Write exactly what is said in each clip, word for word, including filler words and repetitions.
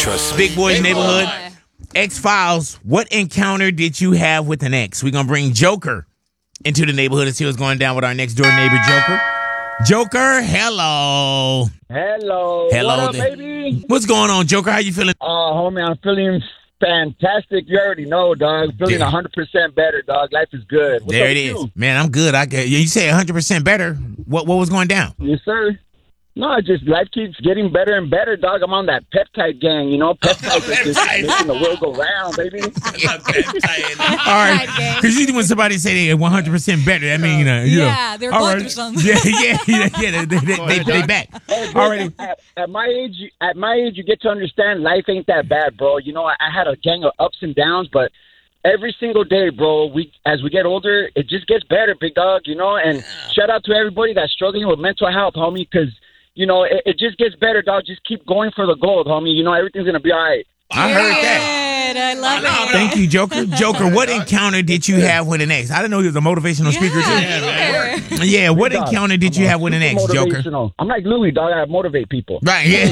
Trust Big Boys Big Neighborhood. boy. X-Files, what encounter did you have with an ex? We're going to bring Joker into the neighborhood and see what's going down with our next door neighbor, Joker. Joker, hello. Hello. Hello What up, there. baby? What's going on, Joker? How you feeling? Oh, homie, I'm feeling fantastic. You already know, dog. Feeling Yeah. one hundred percent better, dog. Life is good. What's there up it with is. you? Man, I'm good. I get, you say one hundred percent better. What what was going down? Yes, sir. No, just life keeps getting better and better, dog. I'm on that peptide gang, you know. Peptide is just Peptide. making the world go round, baby. All right. Because usually when somebody say they one hundred percent better, that means, you know. You Yeah, know, they're all going right. through something. Yeah, yeah, yeah, yeah. They, they, they, they, they back. Hey, bro, All right. at, at my age, you- at my age, you get to understand life ain't that bad, bro. You know, I, I had a gang of ups and downs, but every single day, bro, we as we get older, it just gets better, big dog. You know, and shout out to everybody that's struggling with mental health, homie, because you know it, it just gets better, dog. Just keep going for the gold, homie. You know, everything's gonna be all right. I heard that. Good. I love it. Thank you, Joker. Joker, what encounter did you have with an ex? I didn't know he was a motivational speaker, too. Yeah, either. Yeah, what Big dog. encounter did I'm you a have with an super ex, Joker? motivational. I'm like Louis, dog. I motivate people. Right, yeah.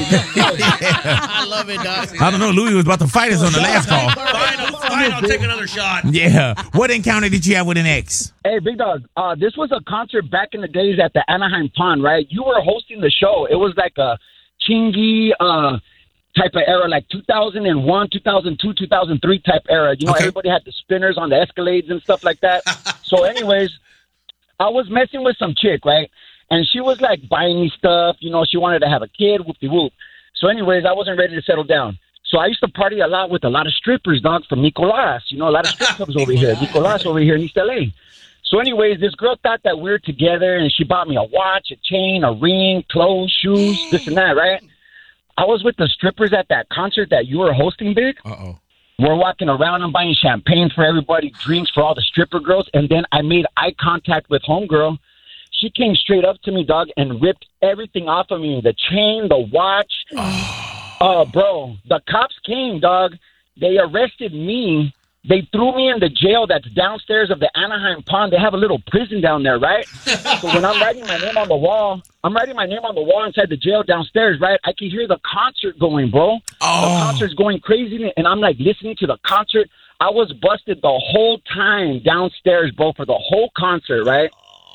I love it, Doc. I don't know. Louis was about to fight us on the last call. Fine, I'll, fine, I'll take another shot. Yeah. What encounter did you have with an ex? Hey, big dog. Uh, this was a concert back in the days at the Anaheim Pond, right? You were hosting the show. It was like a chingy uh, type of era, like two thousand one, two thousand two, two thousand three type era. You know, Okay. everybody had the spinners on the Escalades and stuff like that. So, anyways, I was messing with some chick, right? And she was like buying me stuff. You know, she wanted to have a kid, whoopty whoop. So, anyways, I wasn't ready to settle down. So I used to party a lot with a lot of strippers, dog, from Nicolas. You know, a lot of strip clubs over here. Nicolas over here in East L A. So anyways, this girl thought that we were together, and she bought me a watch, a chain, a ring, clothes, shoes, this and that, right? I was with the strippers at that concert that you were hosting, Big. Uh-oh. We're walking around. I'm buying champagne for everybody, drinks for all the stripper girls, and then I made eye contact with homegirl. She came straight up to me, dog, and ripped everything off of me, the chain, the watch. Oh, bro, the cops came, dog. They arrested me. They threw me in the jail that's downstairs of the Anaheim Pond. They have a little prison down there, right? So when I'm writing my name on the wall, I'm writing my name on the wall inside the jail downstairs, right? I can hear the concert going, bro. Oh. The concert's going crazy, and I'm like listening to the concert. I was busted the whole time downstairs, bro, for the whole concert, right?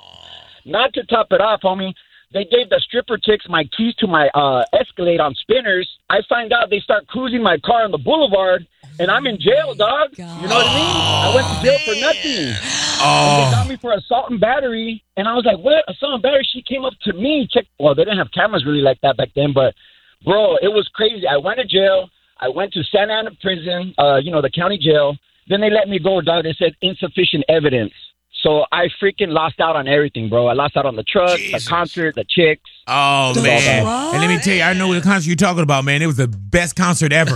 Not to top it off, homie, they gave the stripper chicks my keys to my uh, Escalade on spinners. I find out they start cruising my car on the boulevard, and I'm in jail, dog. You know what I mean? I went to jail for nothing. And they got me for assault and battery, and I was like, what? Assault and battery? She came up to me. Check. Well, they didn't have cameras really like that back then, but, bro, it was crazy. I went to jail. I went to Santa Ana prison, uh, you know, the county jail. Then they let me go, dog. They said insufficient evidence. So I freaking lost out on everything, bro. I lost out on the truck, Jesus. the concert, the chicks. Oh, The man. truck? And let me tell you, I know the concert you're talking about, man. It was the best concert ever.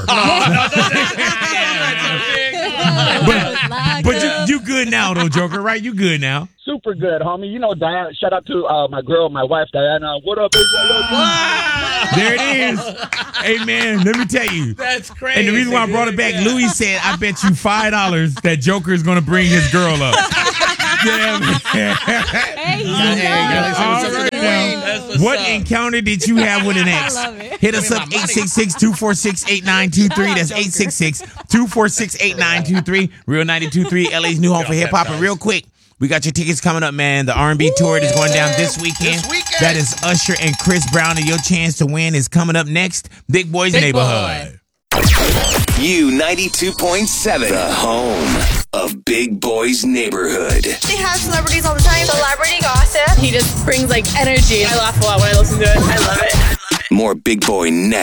But, but you, you good now, though, Joker, right? You good now. Super good, homie. You know, Diana. Shout out to uh, my girl, my wife, Diana. What up, baby? I love you. There it is. Hey, man, let me tell you. That's crazy. And the reason why I brought it back, Louis said, I bet you five dollars that Joker is going to bring his girl up. Yeah, man. Hey, he's Yeah, yeah, a All yeah. right, dog. now. That's what's What up. encounter did you have with an ex? I love it. Hit us up eight six six, two four six, eight nine two three. That's eight six six, two four six, eight nine two three. Real ninety-two point three, L A's new home for hip hop. And real quick, we got your tickets coming up, man. The R and B tour is going down this weekend. This weekend. That is Usher and Chris Brown, and your chance to win is coming up next. Big Boys Big Neighborhood. U ninety-two point seven, the home of Big Boys Neighborhood. They have celebrities all the time. Celebrity gossip. He just brings like energy. I laugh a lot when I listen to it. I love it. More Big Boy next.